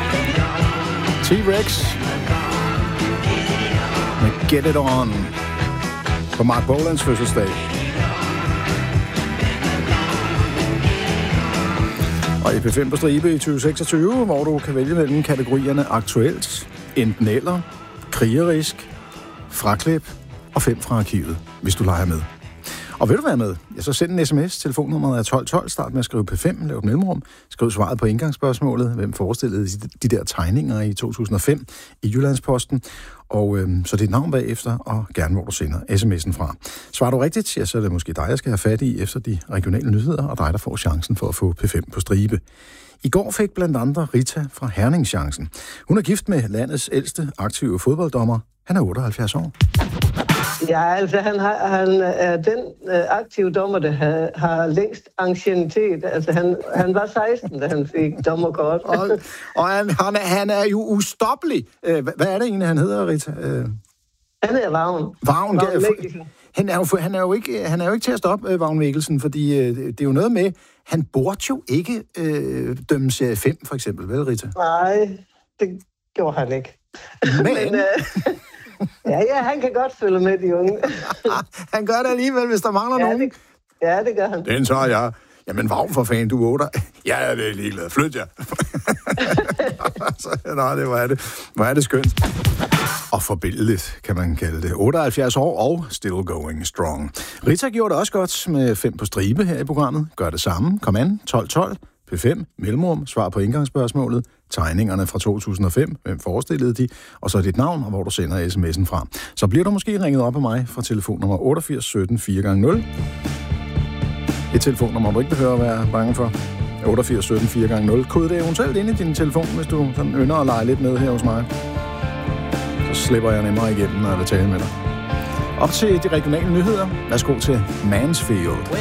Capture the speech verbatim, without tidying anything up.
T-Rex med Get It On på Mark Bolands fødselsdag. Og i P fem på stribe i tyve seksogtyve, hvor du kan vælge mellem kategorierne aktuelt, enten eller, krigerisk, fraklip og fem fra arkivet, hvis du leger med. Og vil du være med, ja, så send en sms. Telefonnummeret er tolv tolv. Start med at skrive P fem, lav et mellemrum. Skriv svaret på indgangsspørgsmålet. Hvem forestillede de der tegninger i to tusind og fem i Jyllandsposten? Og øhm, så dit navn bagefter, og gerne hvor du sender sms'en fra. Svarer du rigtigt, ja, så er det måske dig, jeg skal have fat i efter de regionale nyheder, og dig, der får chancen for at få P fem på stribe. I går fik blandt andre Rita fra Herning chancen. Hun er gift med landets ældste aktive fodbolddommer. Han er otteoghalvfjerds år. Ja, altså han, har, han er den øh, aktive dommer, der har, har længst anciennitet. Altså han, han var seksten, da han fik dommerkort. og og han, han, er, han er jo ustoppelig. Øh, hvad er det egentlig, han hedder, Rita? Øh... Han er Vagn. Vagn, Vagn Mikkelsen. Han er, jo, han, er jo ikke, han er jo ikke til at stoppe, øh, Vagn Mikkelsen, fordi øh, det er jo noget med, han burde jo ikke øh, dømme serie fem, for eksempel, vel, Rita? Nej, det gjorde han ikke. Men... Men øh... Ja, ja, han kan godt følge med de unge. Han gør det alligevel, hvis der mangler ja, nogen. Det, ja, det gør han. Den tager jeg. Jamen, Vagn for fanden, du er otter. Ja, det er ligeglad. Flyt jer. Så, nej, det var det. Hvor er det skønt. Og forbilledligt, kan man kalde det. otteoghalvfjerds år og still going strong. Rita gjorde det også godt med fem på stribe her i programmet. Gør det samme. Kom an, tolv tolv. P fem, mellemrum, svar på indgangsspørgsmålet, tegningerne fra to tusind og fem, hvem forestillede de, og så dit navn, og hvor du sender sms'en fra. Så bliver du måske ringet op af mig fra telefonnummer otteogfirs sytten fire gange nul. Et telefonnummer, du ikke behøver at være bange for. otteogfirs sytten fire gange nul. Kode det eventuelt ind i din telefon, hvis du sådan ynder at lege lidt med her hos mig. Så slipper jeg nemmere igennem, når jeg vil tale med dig. Op til de regionale nyheder. Værsgo til Mansfield.